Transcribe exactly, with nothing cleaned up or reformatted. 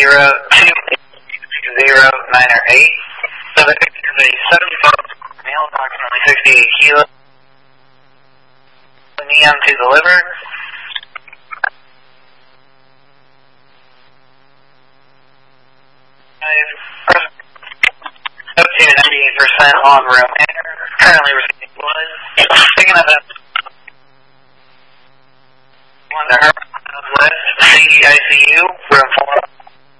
zero two zero nine or eight. So the picture is a seventy-four male, approximately sixty-eight kilos. Neon to the liver. Up to ninety percent on room air. Currently receiving blood. Picking up that one to her west C I C U, room four.